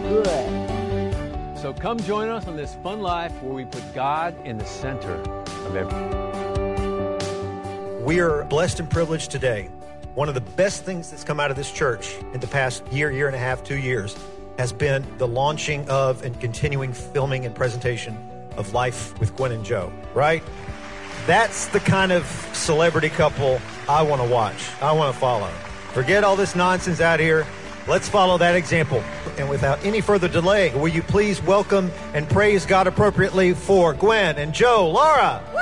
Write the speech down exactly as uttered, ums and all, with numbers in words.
good. So come join us on this fun life where we put God in the center of everything. We are blessed and privileged today. One of the best things that's come out of this church in the past year, year and a half, two years, has been the launching of and continuing filming and presentation of Life with Gwen and Joe, right? That's the kind of celebrity couple I want to watch. I want to follow. Forget all this nonsense out here. Let's follow that example. And without any further delay, will you please welcome and praise God appropriately for Gwen and Joe Lara?